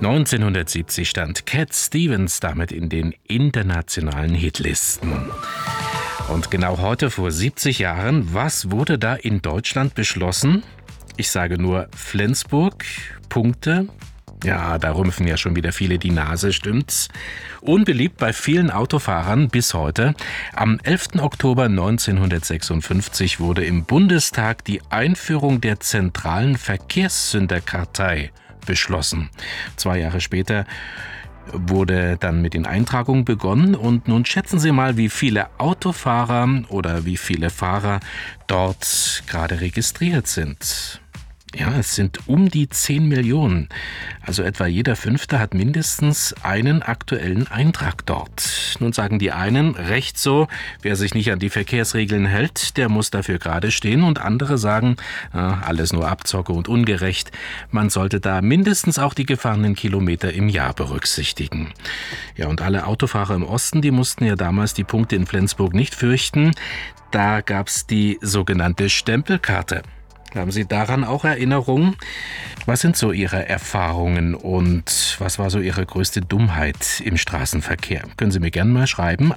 1970 stand Cat Stevens damit in den internationalen Hitlisten. Und genau heute vor 70 Jahren, was wurde da in Deutschland beschlossen? Ich sage nur Flensburg, Punkte. Ja, da rümpfen ja schon wieder viele die Nase, stimmt's? Unbeliebt bei vielen Autofahrern bis heute. Am 11. Oktober 1956 wurde im Bundestag die Einführung der zentralen Verkehrssünderkartei beschlossen. 2 Jahre später wurde dann mit den Eintragungen begonnen und nun schätzen Sie mal, wie viele Autofahrer oder wie viele Fahrer dort gerade registriert sind. Ja, es sind um die 10 Millionen. Also etwa jeder Fünfte hat mindestens einen aktuellen Eintrag dort. Nun sagen die einen, recht so, wer sich nicht an die Verkehrsregeln hält, der muss dafür gerade stehen. Und andere sagen, alles nur Abzocke und ungerecht. Man sollte da mindestens auch die gefahrenen Kilometer im Jahr berücksichtigen. Ja, und alle Autofahrer im Osten, die mussten ja damals die Punkte in Flensburg nicht fürchten. Da gab's die sogenannte Stempelkarte. Haben Sie daran auch Erinnerungen? Was sind so Ihre Erfahrungen und was war so Ihre größte Dummheit im Straßenverkehr? Können Sie mir gerne mal schreiben,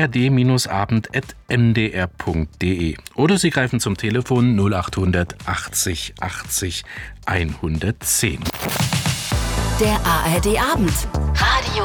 ard-abend@mdr.de oder Sie greifen zum Telefon 0800 80 80 110. Der ARD Abend. Radio